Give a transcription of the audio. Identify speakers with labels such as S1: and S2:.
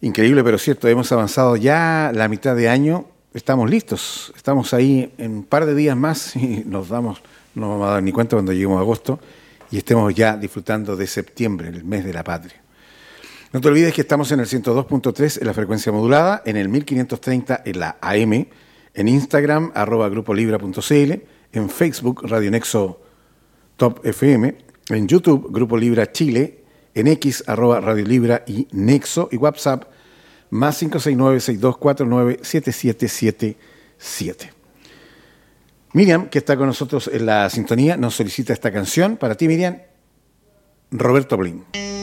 S1: Increíble, pero cierto, hemos avanzado ya la mitad de año, estamos listos, estamos ahí en un par de días más y no vamos a dar ni cuenta cuando lleguemos a agosto y estemos ya disfrutando de septiembre, el mes de la patria. No te olvides que estamos en el 102.3 en la frecuencia modulada, en el 1530 en la AM, en Instagram, @grupolibra.cl, en Facebook, Radio Nexo Top FM, en YouTube, Grupo Libra Chile, en X, @Radio Libra y Nexo, y WhatsApp, más 569-6249-7777. Miriam, que está con nosotros en la sintonía, nos solicita esta canción. Para ti, Miriam, Roberto Blin.